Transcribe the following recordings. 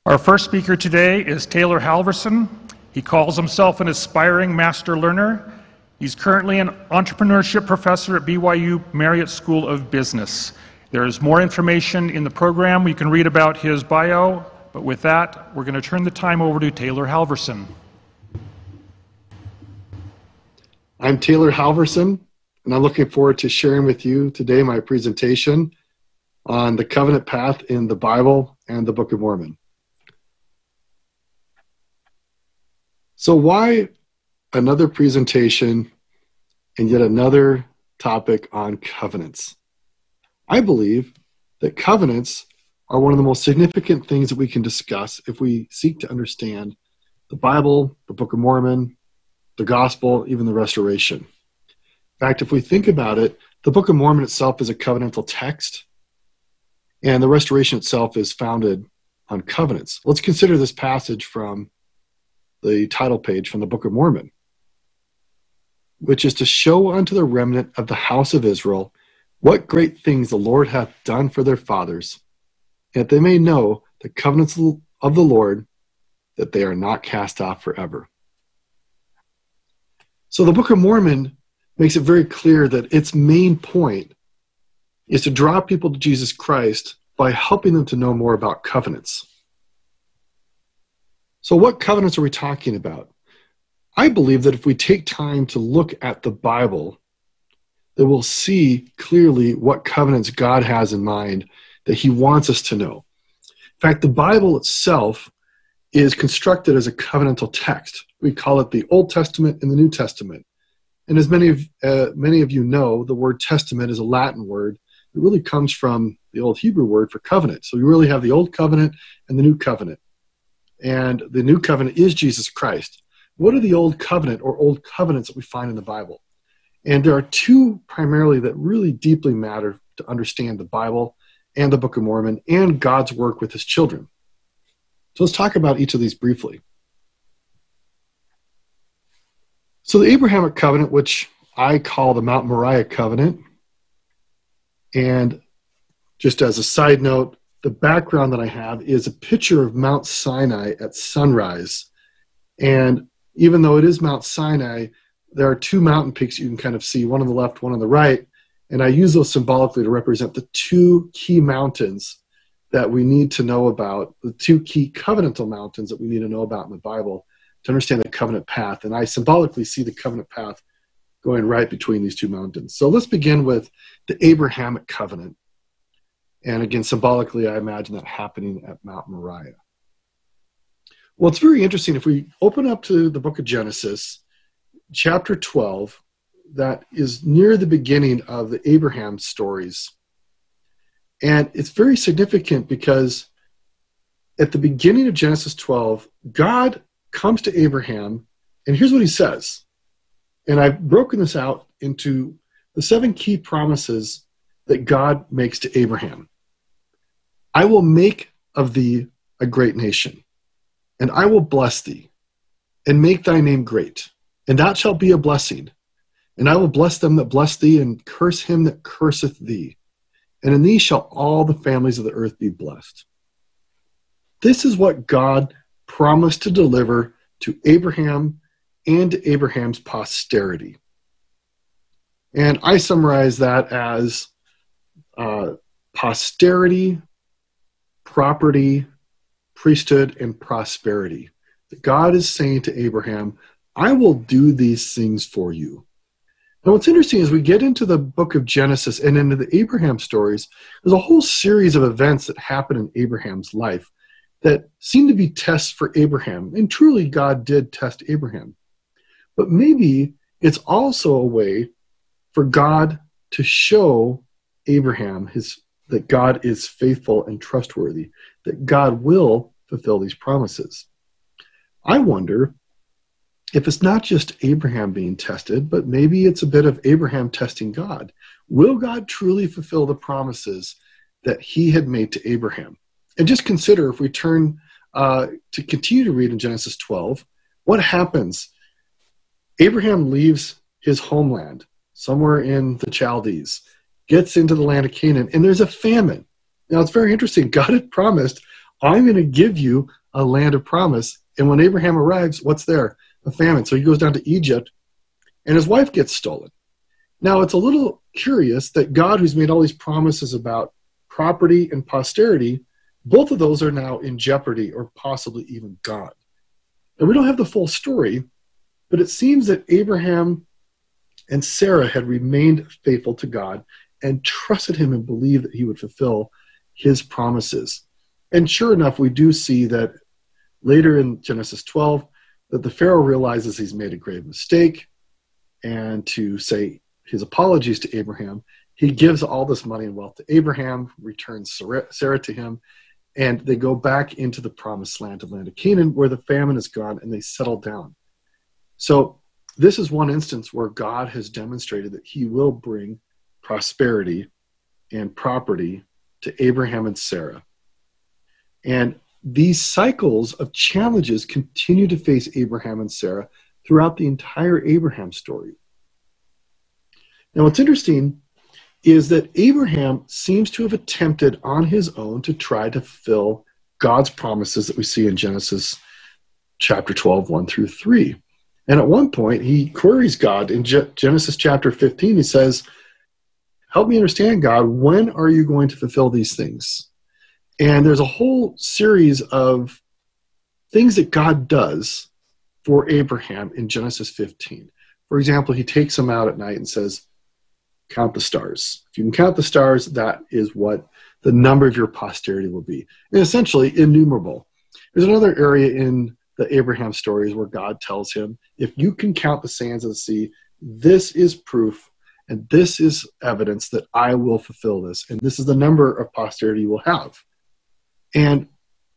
Our first speaker today is Taylor Halverson. He calls himself an aspiring master learner. He's currently an entrepreneurship professor at BYU Marriott School of Business. There is more information in the program. You can read about his bio, but with that, we're going to turn the time over to Taylor Halverson. I'm Taylor Halverson, and I'm looking forward to sharing with you today my presentation on the covenant path in the Bible and the Book of Mormon. So why another presentation and yet another topic on covenants? I believe that covenants are one of the most significant things that we can discuss if we seek to understand the Bible, the Book of Mormon, the Gospel, even the Restoration. In fact, if we think about it, the Book of Mormon itself is a covenantal text, and the Restoration itself is founded on covenants. Let's consider this passage from the title page from the Book of Mormon, which is to show unto the remnant of the house of Israel what great things the Lord hath done for their fathers, that they may know the covenants of the Lord, that they are not cast off forever. So the Book of Mormon makes it very clear that its main point is to draw people to Jesus Christ by helping them to know more about covenants. So what covenants are we talking about? I believe that if we take time to look at the Bible, that we'll see clearly what covenants God has in mind that he wants us to know. In fact, the Bible itself is constructed as a covenantal text. We call it the Old Testament and the New Testament. And as many of you know, the word testament is a Latin word. It really comes from the Old Hebrew word for covenant. So we really have the Old Covenant and the New Covenant. And the New Covenant is Jesus Christ. What are the Old Covenant or Old Covenants that we find in the Bible? And there are two primarily that really deeply matter to understand the Bible and the Book of Mormon and God's work with his children. So let's talk about each of these briefly. So the Abrahamic covenant, which I call the Mount Moriah covenant, and just as a side note, the background that I have is a picture of Mount Sinai at sunrise. And even though it is Mount Sinai, there are two mountain peaks you can kind of see, one on the left, one on the right. And I use those symbolically to represent the two key mountains that we need to know about, the two key covenantal mountains that we need to know about in the Bible to understand the covenant path. And I symbolically see the covenant path going right between these two mountains. So let's begin with the Abrahamic covenant. And again, symbolically, I imagine that happening at Mount Moriah. Well, it's very interesting. If we open up to the book of Genesis, chapter 12, that is near the beginning of the Abraham stories. And it's very significant because at the beginning of Genesis 12, God comes to Abraham, and here's what he says. And I've broken this out into the 7 key promises that God makes to Abraham. I will make of thee a great nation, and I will bless thee, and make thy name great, and thou shalt be a blessing. And I will bless them that bless thee, and curse him that curseth thee. And in thee shall all the families of the earth be blessed. This is what God promised to deliver to Abraham and to Abraham's posterity. And I summarize that as posterity, property, priesthood, and prosperity. That God is saying to Abraham, I will do these things for you. Now, what's interesting is we get into the book of Genesis and into the Abraham stories, there's a whole series of events that happen in Abraham's life that seem to be tests for Abraham. And truly, God did test Abraham. But maybe it's also a way for God to show Abraham that God is faithful and trustworthy, that God will fulfill these promises. I wonder if it's not just Abraham being tested, but maybe it's a bit of Abraham testing God. Will God truly fulfill the promises that he had made to Abraham? And just consider, if we turn to continue to read in Genesis 12, what happens? Abraham leaves his homeland, somewhere in the Chaldees, gets into the land of Canaan, and there's a famine. Now, it's very interesting. God had promised, I'm going to give you a land of promise. And when Abraham arrives, what's there? A famine. So he goes down to Egypt, and his wife gets stolen. Now, it's a little curious that God, who's made all these promises about property and posterity, both of those are now in jeopardy or possibly even gone. And we don't have the full story, but it seems that Abraham and Sarah had remained faithful to God and trusted him and believed that he would fulfill his promises. And sure enough, we do see that later in Genesis 12, that the Pharaoh realizes he's made a grave mistake, and to say his apologies to Abraham, he gives all this money and wealth to Abraham, returns Sarah to him, and they go back into the promised land, the land of Canaan, where the famine is gone, and they settle down. So this is one instance where God has demonstrated that he will bring prosperity and property to Abraham and Sarah. And these cycles of challenges continue to face Abraham and Sarah throughout the entire Abraham story. Now, what's interesting is that Abraham seems to have attempted on his own to try to fulfill God's promises that we see in Genesis chapter 12, 1 through 3. And at one point, he queries God in Genesis chapter 15. He says, help me understand, God, when are you going to fulfill these things? And there's a whole series of things that God does for Abraham in Genesis 15. For example, he takes him out at night and says, count the stars. If you can count the stars, that is what the number of your posterity will be. And essentially, innumerable. There's another area in the Abraham stories where God tells him, if you can count the sands of the sea, this is proof and this is evidence that I will fulfill this. And this is the number of posterity you will have. And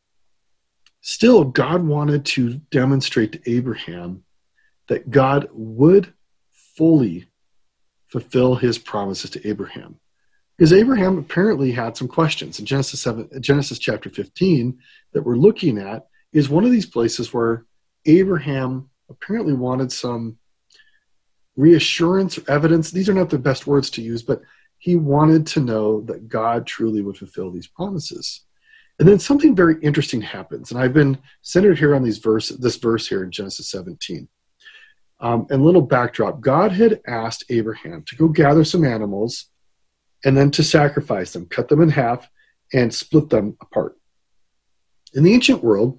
still, God wanted to demonstrate to Abraham that God would fully fulfill his promises to Abraham. Because Abraham apparently had some questions. In Genesis chapter 15 that we're looking at is one of these places where Abraham apparently wanted some reassurance, evidence. These are not the best words to use, but he wanted to know that God truly would fulfill these promises. And then something very interesting happens. And I've been centered here on this verse here in Genesis 17. And a little backdrop. God had asked Abraham to go gather some animals and then to sacrifice them, cut them in half, and split them apart. In the ancient world,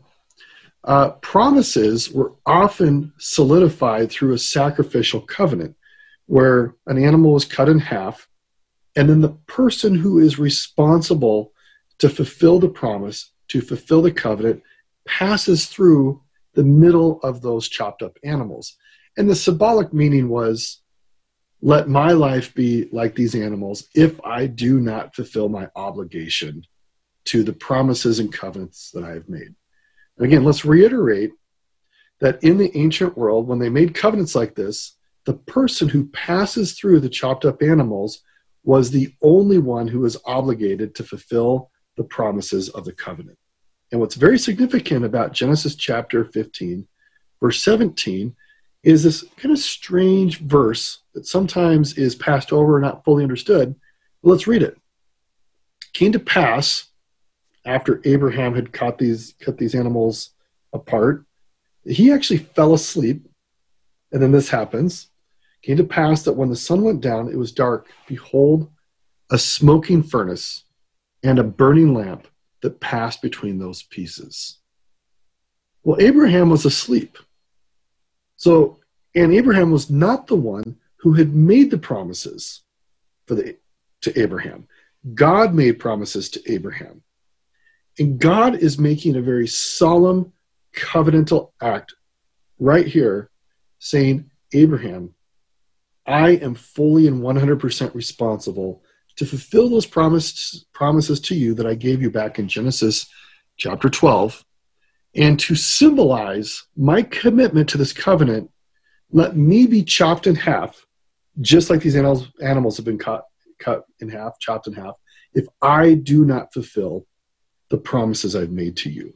promises were often solidified through a sacrificial covenant where an animal was cut in half, and then the person who is responsible to fulfill the promise, to fulfill the covenant, passes through the middle of those chopped up animals. And the symbolic meaning was, let my life be like these animals if I do not fulfill my obligation to the promises and covenants that I have made. And again, let's reiterate that in the ancient world, when they made covenants like this, the person who passes through the chopped up animals was the only one who was obligated to fulfill the promises of the covenant. And what's very significant about Genesis chapter 15, verse 17, is this kind of strange verse that sometimes is passed over and not fully understood. But let's read it. It came to pass, after Abraham had cut these animals apart, he actually fell asleep. And then this happens. It came to pass that when the sun went down, it was dark. Behold, a smoking furnace and a burning lamp that passed between those pieces. Well, Abraham was asleep. And Abraham was not the one who had made the promises to Abraham. God made promises to Abraham. And God is making a very solemn covenantal act right here, saying, Abraham, I am fully and 100% responsible to fulfill those promises to you that I gave you back in Genesis chapter 12. And to symbolize my commitment to this covenant, let me be chopped in half, just like these animals have been cut in half, chopped in half, if I do not fulfill the promises I've made to you.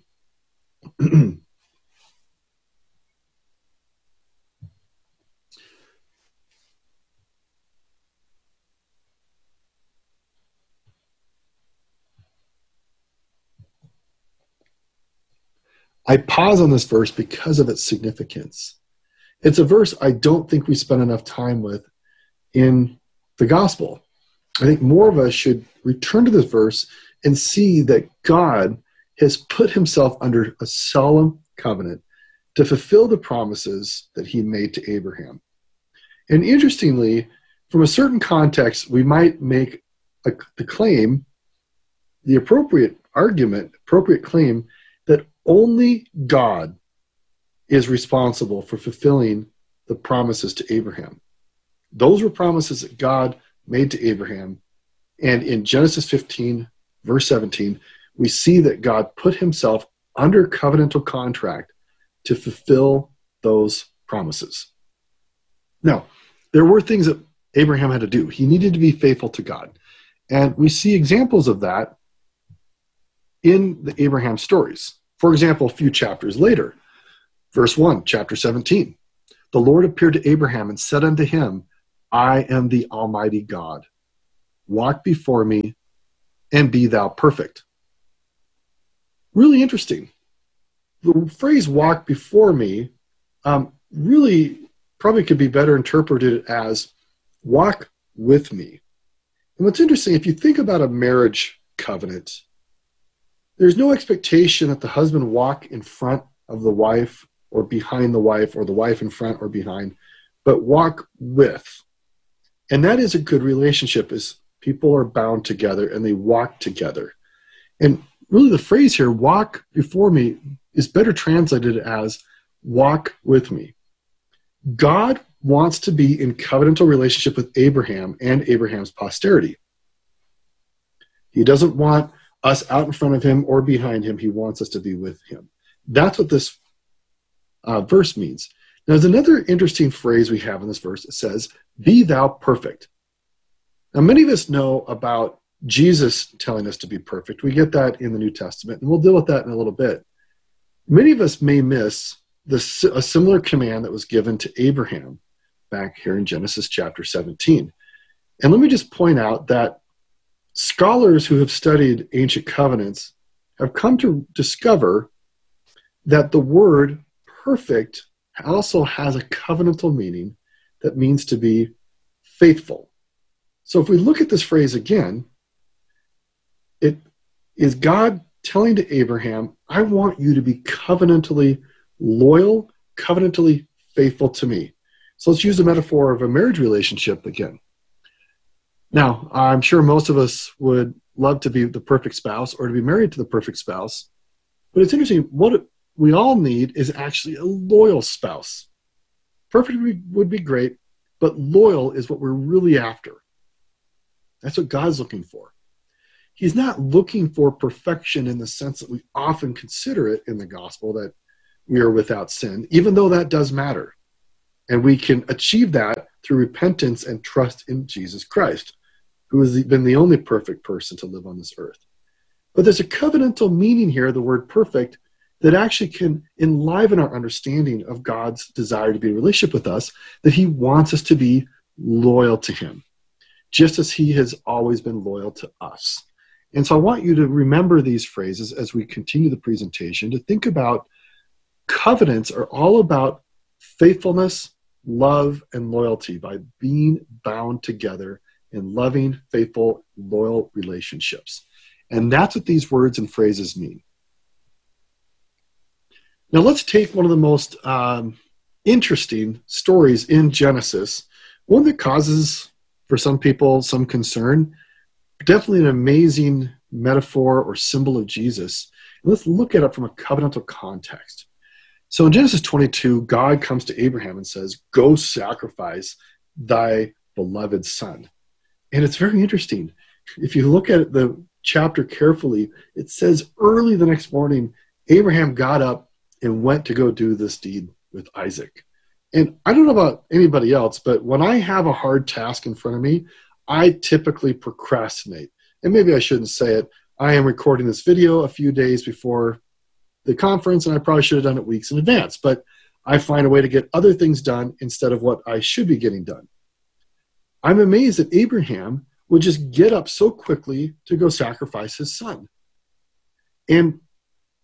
I pause on this verse because of its significance. It's a verse I don't think we spend enough time with in the gospel. I think more of us should return to this verse and see that God has put himself under a solemn covenant to fulfill the promises that he made to Abraham. And interestingly, from a certain context, we might make the claim, the appropriate argument, appropriate claim, that only God is responsible for fulfilling the promises to Abraham. Those were promises that God made to Abraham. And in Genesis 15, verse 17, we see that God put himself under covenantal contract to fulfill those promises. Now, there were things that Abraham had to do. He needed to be faithful to God. And we see examples of that in the Abraham stories. For example, a few chapters later, verse 1, chapter 17. The Lord appeared to Abraham and said unto him, I am the Almighty God. Walk before me and be thou perfect. Really interesting. The phrase walk before me really probably could be better interpreted as walk with me. And what's interesting, if you think about a marriage covenant, there's no expectation that the husband walk in front of the wife or behind the wife, or the wife in front or behind, but walk with. And that is a good relationship, is people are bound together and they walk together. And really the phrase here, walk before me, is better translated as walk with me. God wants to be in covenantal relationship with Abraham and Abraham's posterity. He doesn't want us out in front of him or behind him. He wants us to be with him. That's what this verse means. Now, there's another interesting phrase we have in this verse. It says, be thou perfect. Now, many of us know about Jesus telling us to be perfect. We get that in the New Testament, and we'll deal with that in a little bit. Many of us may miss a similar command that was given to Abraham back here in Genesis chapter 17. And let me just point out that scholars who have studied ancient covenants have come to discover that the word perfect also has a covenantal meaning that means to be faithful. So if we look at this phrase again, it is God telling to Abraham, I want you to be covenantally loyal, covenantally faithful to me. So let's use the metaphor of a marriage relationship again. Now, I'm sure most of us would love to be the perfect spouse or to be married to the perfect spouse. But it's interesting, what we all need is actually a loyal spouse. Perfect would be great, but loyal is what we're really after. That's what God's looking for. He's not looking for perfection in the sense that we often consider it in the gospel, that we are without sin, even though that does matter. And we can achieve that through repentance and trust in Jesus Christ, who has been the only perfect person to live on this earth. But there's a covenantal meaning here, the word perfect, that actually can enliven our understanding of God's desire to be in a relationship with us, that he wants us to be loyal to him, just as he has always been loyal to us. And so I want you to remember these phrases as we continue the presentation, to think about covenants are all about faithfulness, love, and loyalty, by being bound together in loving, faithful, loyal relationships. And that's what these words and phrases mean. Now let's take one of the most interesting stories in Genesis, one that causes, for some people, some concern, definitely an amazing metaphor or symbol of Jesus. And let's look at it from a covenantal context. So in Genesis 22, God comes to Abraham and says, go sacrifice thy beloved son. And it's very interesting. If you look at the chapter carefully, it says early the next morning, Abraham got up and went to go do this deed with Isaac. And I don't know about anybody else, but when I have a hard task in front of me, I typically procrastinate. And maybe I shouldn't say it. I am recording this video a few days before the conference, and I probably should have done it weeks in advance. But I find a way to get other things done instead of what I should be getting done. I'm amazed that Abraham would just get up so quickly to go sacrifice his son. And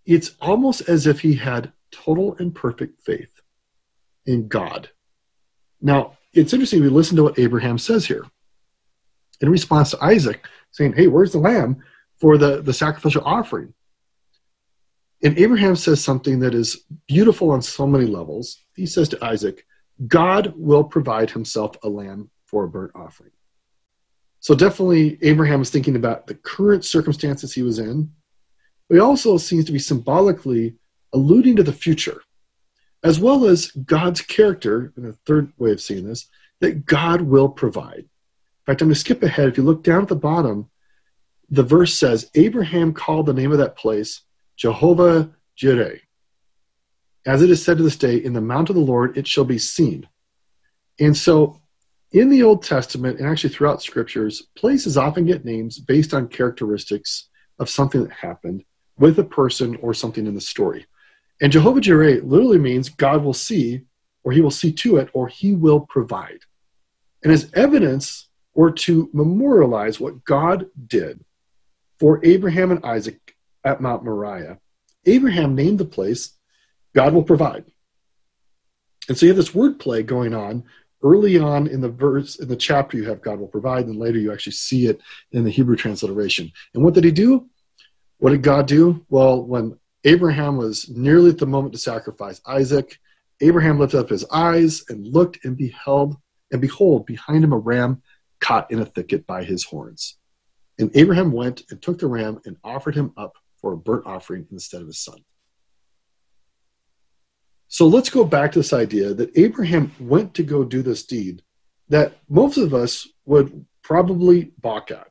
it's almost as if he had total and perfect faith in God. Now, it's interesting, we listen to what Abraham says here. In response to Isaac, saying, hey, where's the lamb for the sacrificial offering? And Abraham says something that is beautiful on so many levels. He says to Isaac, God will provide himself a lamb for a burnt offering. So definitely Abraham was thinking about the current circumstances he was in. But he also seems to be symbolically alluding to the future, as well as God's character, in a third way of seeing this, that God will provide. In fact, I'm going to skip ahead. If you look down at the bottom, the verse says, Abraham called the name of that place Jehovah Jireh. As it is said to this day, in the mount of the Lord it shall be seen. And so in the Old Testament, and actually throughout scriptures, places often get names based on characteristics of something that happened with a person or something in the story. And Jehovah Jireh literally means God will see, or he will see to it, or he will provide. And as evidence or to memorialize what God did for Abraham and Isaac at Mount Moriah, Abraham named the place God will provide. And so you have this wordplay going on early on in the verse, in the chapter. You have God will provide, and later you actually see it in the Hebrew transliteration. And what did he do? What did God do? Well, when Abraham was nearly at the moment to sacrifice Isaac, Abraham lifted up his eyes and looked and beheld, and behold, behind him a ram caught in a thicket by his horns. And Abraham went and took the ram and offered him up for a burnt offering instead of his son. So let's go back to this idea that Abraham went to go do this deed that most of us would probably balk at.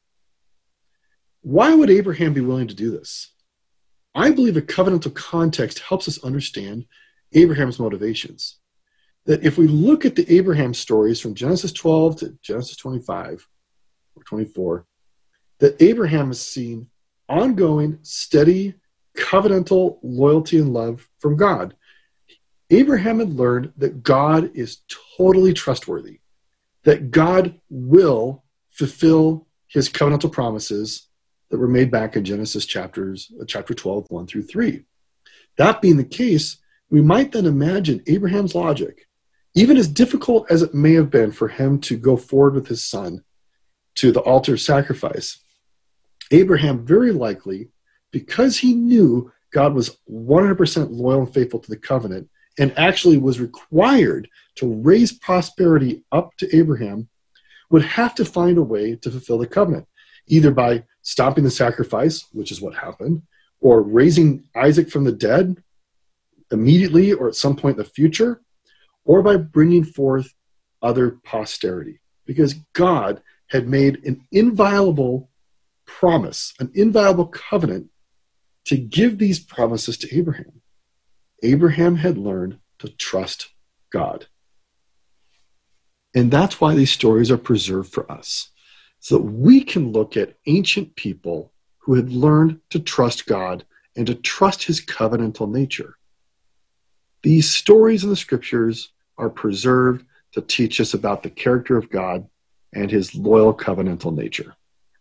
Why would Abraham be willing to do this? I believe a covenantal context helps us understand Abraham's motivations. That if we look at the Abraham stories from Genesis 12 to Genesis 25 or 24, that Abraham has seen ongoing, steady, covenantal loyalty and love from God. Abraham had learned that God is totally trustworthy, that God will fulfill his covenantal promises that were made back in Genesis chapter 12, 1 through 3. That being the case, we might then imagine Abraham's logic, even as difficult as it may have been for him to go forward with his son to the altar of sacrifice. Abraham very likely, because he knew God was 100% loyal and faithful to the covenant, and actually was required to raise prosperity up to Abraham, would have to find a way to fulfill the covenant, either by stopping the sacrifice, which is what happened, or raising Isaac from the dead immediately or at some point in the future, or by bringing forth other posterity. Because God had made an inviolable promise, an inviolable covenant to give these promises to Abraham. Abraham had learned to trust God. And that's why these stories are preserved for us, so that we can look at ancient people who had learned to trust God and to trust his covenantal nature. These stories in the scriptures are preserved to teach us about the character of God and his loyal covenantal nature.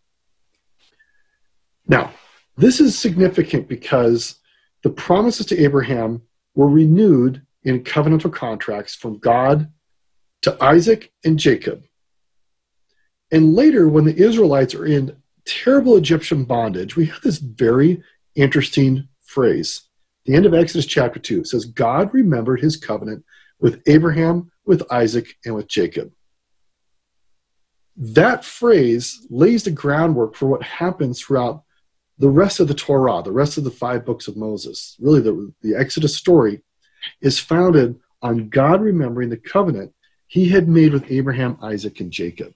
Now, this is significant because the promises to Abraham were renewed in covenantal contracts from God to Isaac and Jacob. And later, when the Israelites are in terrible Egyptian bondage, we have this very interesting phrase. The end of Exodus chapter 2, it says, God remembered his covenant with Abraham, with Isaac, and with Jacob. That phrase lays the groundwork for what happens throughout the rest of the Torah, the rest of the 5 books of Moses. Really, the Exodus story is founded on God remembering the covenant he had made with Abraham, Isaac, and Jacob.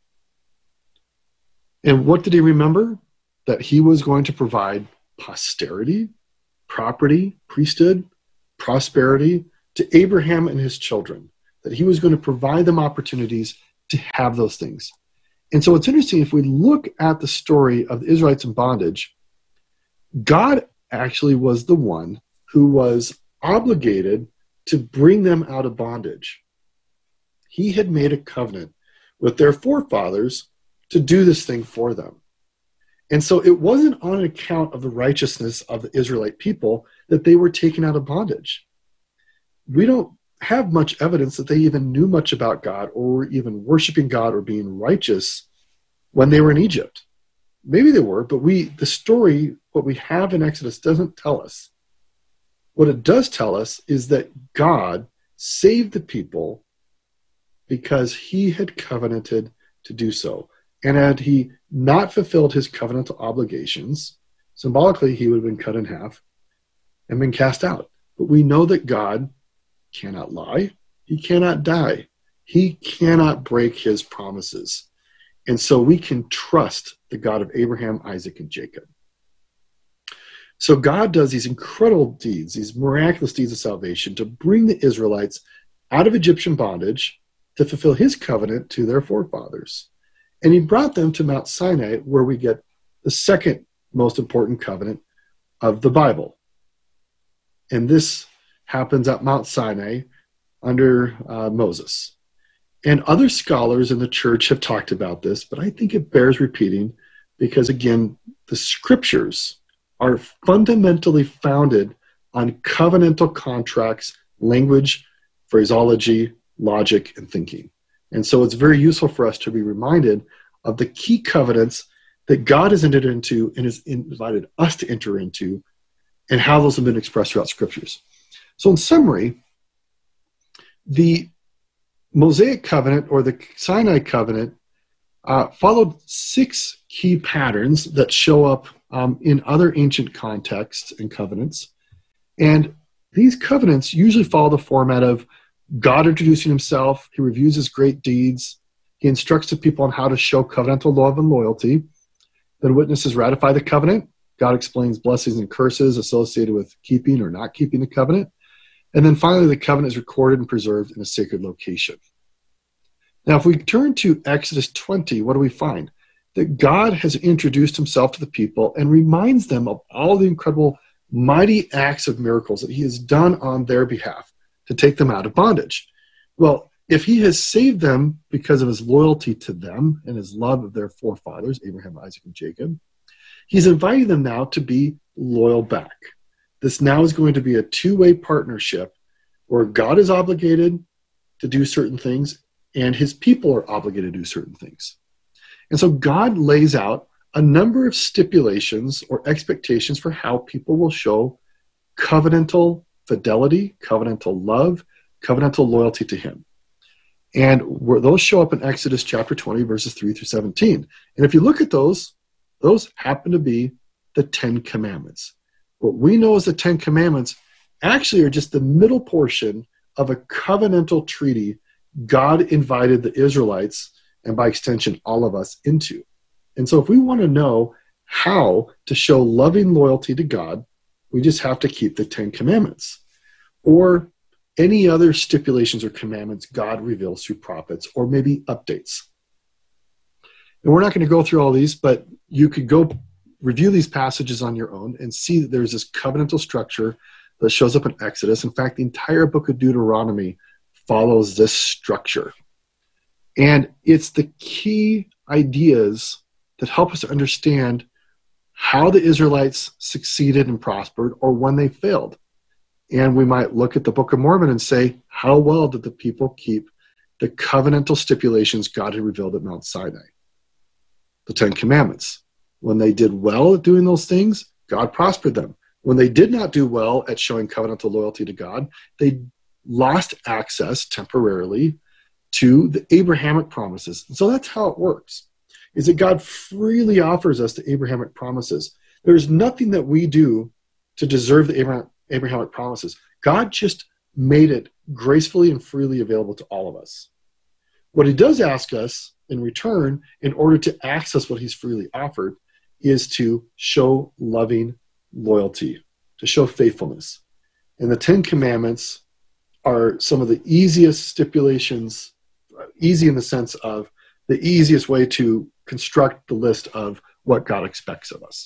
And what did he remember? That he was going to provide posterity, property, priesthood, prosperity to Abraham and his children. That he was going to provide them opportunities to have those things. And so it's interesting, if we look at the story of the Israelites in bondage, God actually was the one who was obligated to bring them out of bondage. He had made a covenant with their forefathers to do this thing for them. And so it wasn't on account of the righteousness of the Israelite people that they were taken out of bondage. We don't have much evidence that they even knew much about God or were even worshiping God or being righteous when they were in Egypt. Maybe they were, but the story, what we have in Exodus doesn't tell us. What it does tell us is that God saved the people because he had covenanted to do so. And had he not fulfilled his covenantal obligations, symbolically he would have been cut in half and been cast out. But we know that God cannot lie. He cannot die. He cannot break his promises. And so we can trust the God of Abraham, Isaac, and Jacob. So God does these incredible deeds, these miraculous deeds of salvation to bring the Israelites out of Egyptian bondage to fulfill his covenant to their forefathers. And he brought them to Mount Sinai, where we get the second most important covenant of the Bible. And this happens at Mount Sinai under Moses. And other scholars in the church have talked about this, but I think it bears repeating because, again, the scriptures are fundamentally founded on covenantal contracts, language, phraseology, logic, and thinking. And so it's very useful for us to be reminded of the key covenants that God has entered into and has invited us to enter into, and how those have been expressed throughout scriptures. So in summary, the Mosaic covenant or the Sinai covenant followed 6 key patterns that show up in other ancient contexts and covenants. And these covenants usually follow the format of God introducing himself, he reviews his great deeds, he instructs the people on how to show covenantal love and loyalty. Then witnesses ratify the covenant. God explains blessings and curses associated with keeping or not keeping the covenant. And then finally, the covenant is recorded and preserved in a sacred location. Now, if we turn to Exodus 20, what do we find? That God has introduced himself to the people and reminds them of all the incredible, mighty acts of miracles that he has done on their behalf to take them out of bondage. Well, if he has saved them because of his loyalty to them and his love of their forefathers, Abraham, Isaac, and Jacob, he's inviting them now to be loyal back. This now is going to be a two-way partnership where God is obligated to do certain things and his people are obligated to do certain things. And so God lays out a number of stipulations or expectations for how people will show covenantal fidelity, covenantal love, covenantal loyalty to him. And those show up in Exodus chapter 20, verses 3 through 17. And if you look at those happen to be the 10 Commandments. What we know as the 10 Commandments actually are just the middle portion of a covenantal treaty God invited the Israelites, and by extension, all of us, into. And so if we want to know how to show loving loyalty to God, we just have to keep the 10 Commandments or any other stipulations or commandments God reveals through prophets or maybe updates. And we're not going to go through all these, but you could go review these passages on your own and see that there's this covenantal structure that shows up in Exodus. In fact, the entire book of Deuteronomy follows this structure. And it's the key ideas that help us to understand how the Israelites succeeded and prospered or when they failed. And we might look at the Book of Mormon and say, how well did the people keep the covenantal stipulations God had revealed at Mount Sinai? The 10 Commandments. When they did well at doing those things, God prospered them. When they did not do well at showing covenantal loyalty to God, they lost access temporarily to the Abrahamic promises. And so that's how it works, is that God freely offers us the Abrahamic promises. There's nothing that we do to deserve the Abrahamic promises. God just made it gracefully and freely available to all of us. What he does ask us in return, in order to access what he's freely offered, is to show loving loyalty, to show faithfulness. And the 10 Commandments are some of the easiest stipulations, easy in the sense of the easiest way to construct the list of what God expects of us.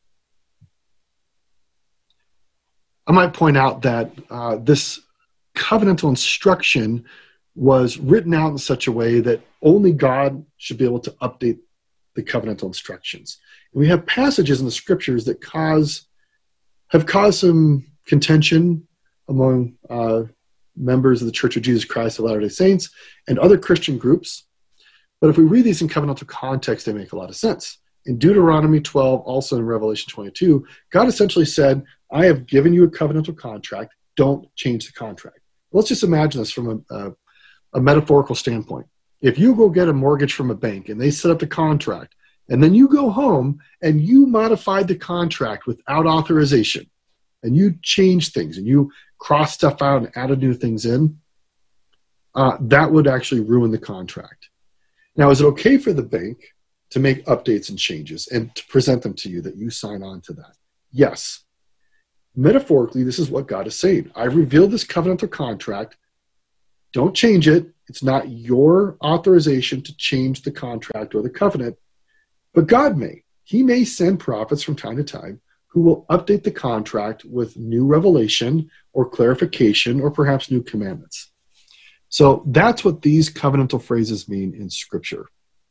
I might point out that this covenantal instruction was written out in such a way that only God should be able to update the covenantal instructions. And we have passages in the scriptures that have caused some contention among members of the Church of Jesus Christ of Latter-day Saints and other Christian groups. But if we read these in covenantal context, they make a lot of sense. In Deuteronomy 12, also in Revelation 22, God essentially said, I have given you a covenantal contract. Don't change the contract. Let's just imagine this from a metaphorical standpoint. If you go get a mortgage from a bank and they set up the contract, and then you go home and you modified the contract without authorization, and you change things and you cross stuff out and added new things in, that would actually ruin the contract. Now, is it okay for the bank to make updates and changes and to present them to you that you sign on to that? Yes. Metaphorically, this is what God is saying. I've revealed this covenantal contract. Don't change it. It's not your authorization to change the contract or the covenant, but God may. He may send prophets from time to time who will update the contract with new revelation or clarification or perhaps new commandments. So that's what these covenantal phrases mean in Scripture.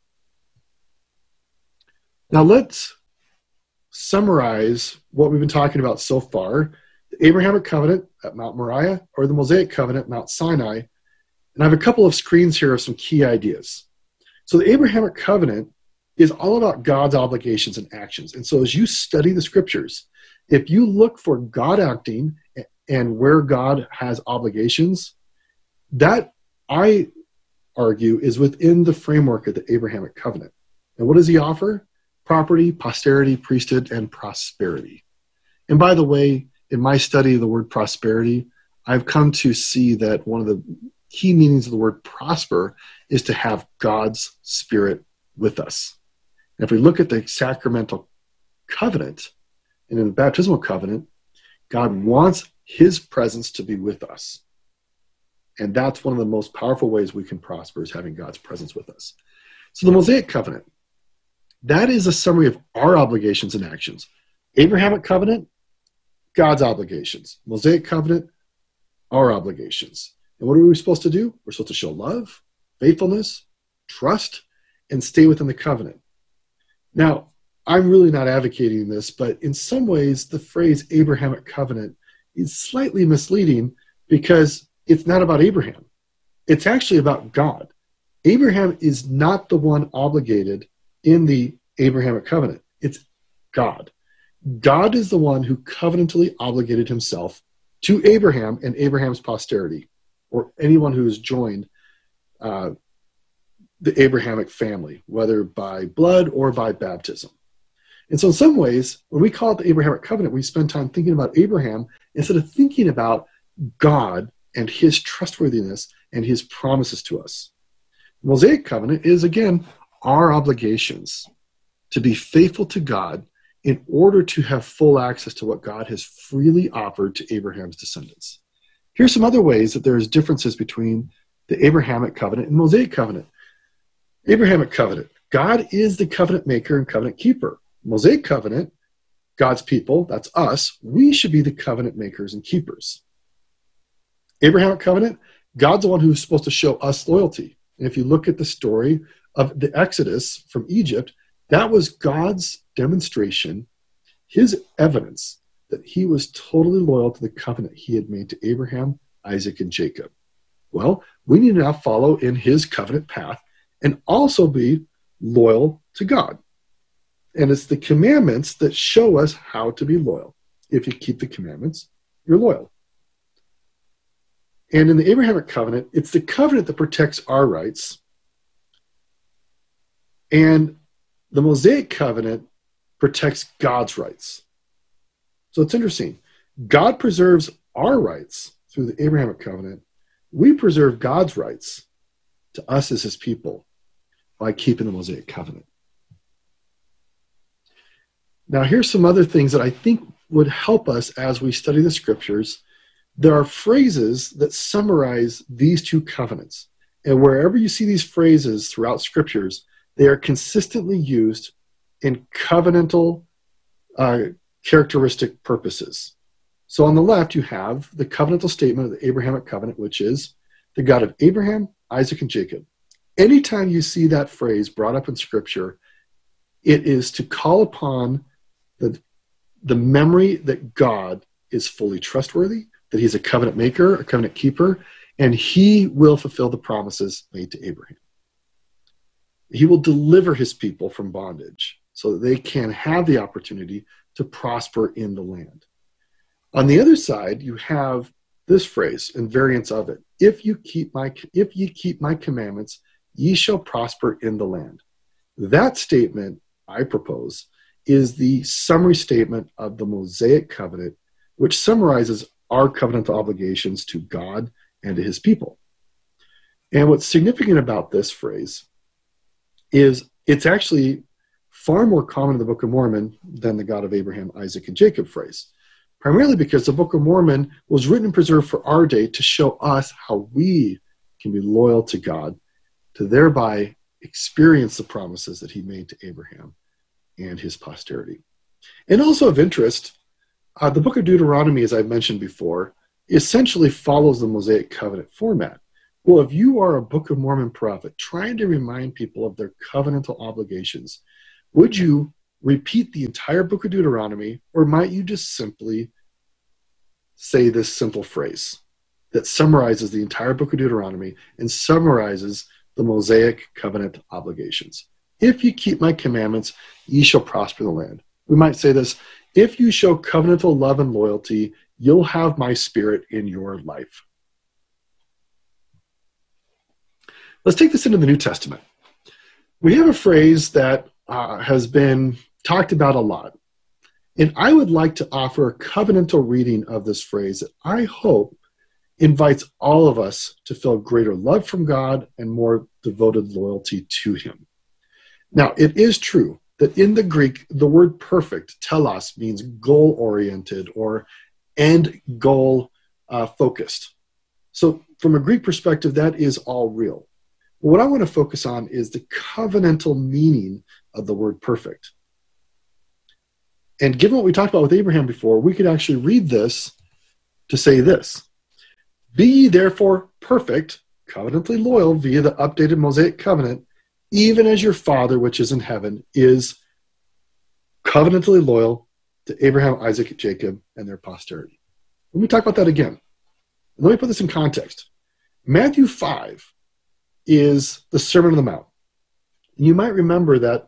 Now let's summarize what we've been talking about so far: the Abrahamic covenant at Mount Moriah or the Mosaic covenant at Mount Sinai. And I have a couple of screens here of some key ideas. So the Abrahamic covenant is all about God's obligations and actions. And so as you study the scriptures, if you look for God acting and where God has obligations, that, I argue, is within the framework of the Abrahamic covenant. And what does he offer? Property, posterity, priesthood, and prosperity. And by the way, in my study of the word prosperity, I've come to see that one of the key meanings of the word prosper is to have God's Spirit with us. And if we look at the sacramental covenant and in the baptismal covenant, God wants his presence to be with us. And that's one of the most powerful ways we can prosper, is having God's presence with us. So the Mosaic covenant, that is a summary of our obligations and actions. Abrahamic covenant, God's obligations. Mosaic covenant, our obligations. And what are we supposed to do? We're supposed to show love, faithfulness, trust, and stay within the covenant. Now, I'm really not advocating this, but in some ways, the phrase Abrahamic covenant is slightly misleading because it's not about Abraham. It's actually about God. Abraham is not the one obligated in the Abrahamic covenant. It's God. God is the one who covenantally obligated himself to Abraham and Abraham's posterity, or anyone who has joined the Abrahamic family, whether by blood or by baptism. And so in some ways, when we call it the Abrahamic covenant, we spend time thinking about Abraham instead of thinking about God and his trustworthiness and his promises to us. The Mosaic covenant is, again, our obligations to be faithful to God in order to have full access to what God has freely offered to Abraham's descendants. Here's some other ways that there's differences between the Abrahamic covenant and Mosaic covenant. Abrahamic covenant, God is the covenant maker and covenant keeper. Mosaic covenant, God's people, that's us, we should be the covenant makers and keepers. Abrahamic covenant, God's the one who's supposed to show us loyalty. And if you look at the story of the Exodus from Egypt, that was God's demonstration, his evidence that he was totally loyal to the covenant he had made to Abraham, Isaac, and Jacob. Well, we need to now follow in his covenant path and also be loyal to God. And it's the commandments that show us how to be loyal. If you keep the commandments, you're loyal. And in the Abrahamic covenant, it's the covenant that protects our rights. And the Mosaic covenant protects God's rights. So it's interesting. God preserves our rights through the Abrahamic covenant. We preserve God's rights to us as his people by keeping the Mosaic covenant. Now, here's some other things that I think would help us as we study the scriptures. There are phrases that summarize these two covenants. And wherever you see these phrases throughout scriptures, they are consistently used in covenantal characteristic purposes. So on the left, you have the covenantal statement of the Abrahamic covenant, which is the God of Abraham, Isaac, and Jacob. Anytime you see that phrase brought up in scripture, It is to call upon the memory that God is fully trustworthy, that he's a covenant maker, a covenant keeper, and he will fulfill the promises made to Abraham. He will deliver his people from bondage so that they can have the opportunity to prosper in the land. On the other side, you have this phrase and variants of it. If ye keep my commandments, ye shall prosper in the land. That statement, I propose, is the summary statement of the Mosaic covenant, which summarizes our covenantal obligations to God and to his people. And what's significant about this phrase is it's actually far more common in the Book of Mormon than the God of Abraham, Isaac, and Jacob phrase, primarily because the Book of Mormon was written and preserved for our day to show us how we can be loyal to God, to thereby experience the promises that he made to Abraham and his posterity. And also of interest, the book of Deuteronomy, as I've mentioned before, essentially follows the Mosaic covenant format. Well, if you are a Book of Mormon prophet trying to remind people of their covenantal obligations, would you repeat the entire book of Deuteronomy, or might you just simply say this simple phrase that summarizes the entire book of Deuteronomy and summarizes the Mosaic covenant obligations? If you keep my commandments, ye shall prosper in the land. We might say this: if you show covenantal love and loyalty, you'll have my spirit in your life. Let's take this into the New Testament. We have a phrase that has been talked about a lot. And I would like to offer a covenantal reading of this phrase that I hope invites all of us to feel greater love from God and more devoted loyalty to him. Now, it is true that in the Greek, the word perfect, telos, means goal-oriented or end goal focused. So from a Greek perspective, that is all real. What I want to focus on is the covenantal meaning of the word perfect. And given what we talked about with Abraham before, we could actually read this to say this: be ye therefore perfect, covenantally loyal via the updated Mosaic covenant, even as your Father which is in heaven is covenantally loyal to Abraham, Isaac, Jacob, and their posterity. Let me talk about that again. Let me put this in context. Matthew 5 is the Sermon on the Mount. You might remember that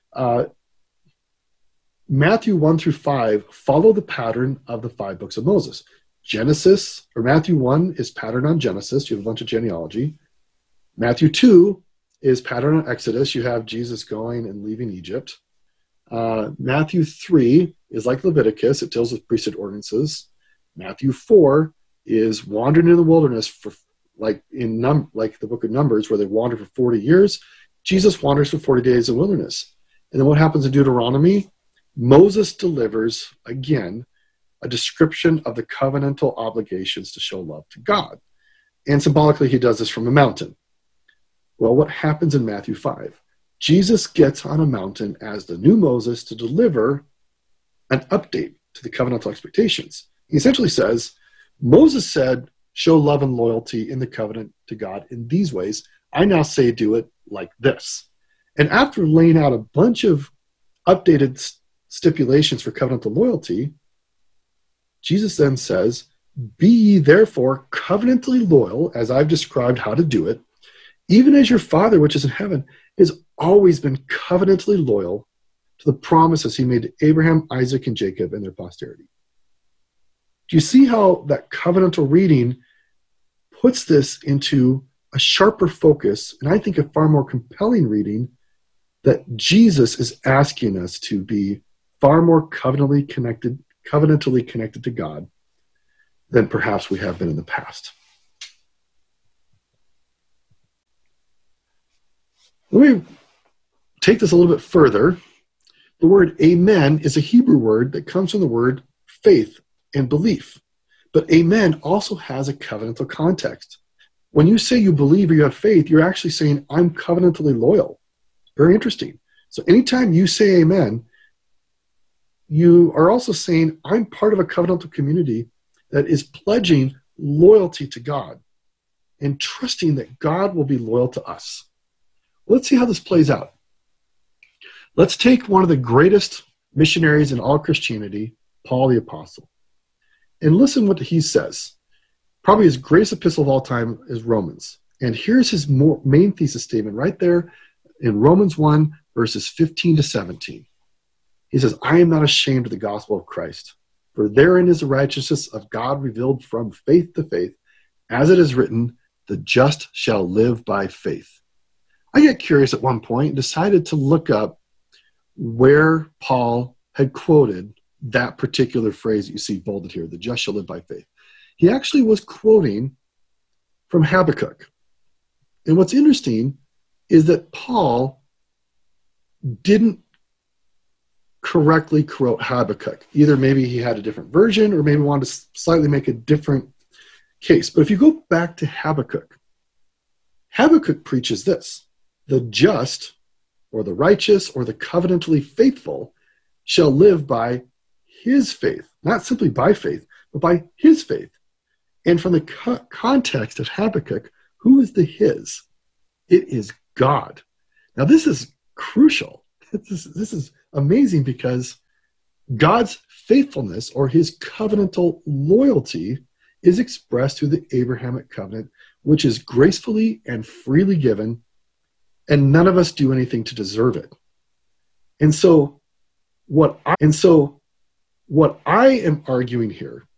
Matthew 1 through 5 follow the pattern of the 5 books of Moses. Genesis, or Matthew 1 is patterned on Genesis. You have a bunch of genealogy. Matthew 2 is patterned on Exodus. You have Jesus going and leaving Egypt. Matthew 3 is like Leviticus. It deals with priesthood ordinances. Matthew 4 is wandering in the wilderness for like the book of Numbers, where they wander for 40 years. Jesus wanders for 40 days in the wilderness. And then what happens in Deuteronomy? Moses delivers, again, a description of the covenantal obligations to show love to God. And symbolically, he does this from a mountain. Well, what happens in Matthew 5? Jesus gets on a mountain as the new Moses to deliver an update to the covenantal expectations. He essentially says, Moses said, show love and loyalty in the covenant to God in these ways. I now say do it like this. And after laying out a bunch of updated stipulations for covenantal loyalty, Jesus then says, be ye therefore covenantally loyal, as I've described how to do it, even as your Father which is in heaven has always been covenantally loyal to the promises he made to Abraham, Isaac, and Jacob and their posterity. Do you see how that covenantal reading puts this into a sharper focus, and I think a far more compelling reading, that Jesus is asking us to be far more covenantally connected to God than perhaps we have been in the past. Let me take this a little bit further. The word amen is a Hebrew word that comes from the word faith and belief. But amen also has a covenantal context. When you say you believe or you have faith, you're actually saying, I'm covenantally loyal. Very interesting. So anytime you say amen, you are also saying, I'm part of a covenantal community that is pledging loyalty to God and trusting that God will be loyal to us. Let's see how this plays out. Let's take one of the greatest missionaries in all Christianity, Paul the Apostle, and listen what he says. Probably his greatest epistle of all time is Romans. And here's his main thesis statement right there in Romans 1, verses 15 to 17. He says, I am not ashamed of the gospel of Christ, for therein is the righteousness of God revealed from faith to faith, as it is written, the just shall live by faith. I got curious at one point and decided to look up where Paul had quoted that particular phrase that you see bolded here, the just shall live by faith. He actually was quoting from Habakkuk. And what's interesting is that Paul didn't correctly quote Habakkuk. Either maybe he had a different version or maybe wanted to slightly make a different case. But if you go back to Habakkuk, Habakkuk preaches this: the just or the righteous or the covenantally faithful shall live by his faith. Not simply by faith, but by his faith. And from the context of Habakkuk, who is the his? It is God. Now this is crucial. This is amazing because God's faithfulness or his covenantal loyalty is expressed through the Abrahamic covenant, which is gracefully and freely given, and none of us do anything to deserve it. And so what I am arguing here